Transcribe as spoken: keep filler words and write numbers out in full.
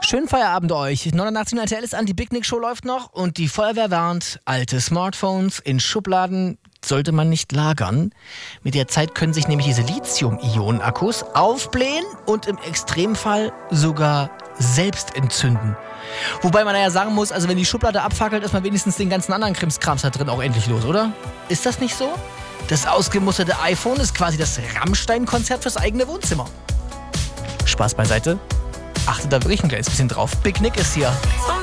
Schönen Feierabend euch. neunundachtzig R T L ist an, die Big Nick Show läuft noch und die Feuerwehr warnt, alte Smartphones in Schubladen sollte man nicht lagern. Mit der Zeit können sich nämlich diese Lithium-Ionen-Akkus aufblähen und im Extremfall sogar selbst entzünden. Wobei man ja sagen muss, also wenn die Schublade abfackelt, ist man wenigstens den ganzen anderen Krimskrams da drin auch endlich los, oder? Ist das nicht so? Das ausgemusterte iPhone ist quasi das Rammstein-Konzert fürs eigene Wohnzimmer. Spaß beiseite. Achtet da wirklich ein kleines bisschen drauf. Big Nick ist hier.